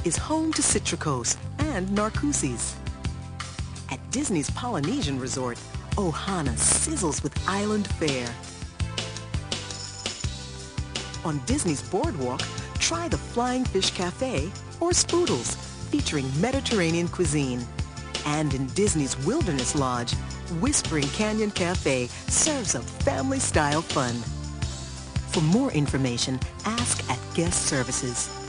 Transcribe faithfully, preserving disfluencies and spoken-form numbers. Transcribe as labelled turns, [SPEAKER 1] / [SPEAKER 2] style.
[SPEAKER 1] is home to Citricos and Narcoossee's. At Disney's Polynesian Resort, Ohana sizzles with island fare. On Disney's Boardwalk, try the Flying Fish Cafe or Spoodles, featuring Mediterranean cuisine. And in Disney's Wilderness Lodge, Whispering Canyon Cafe serves up family-style fun. For more information, ask at Guest Services.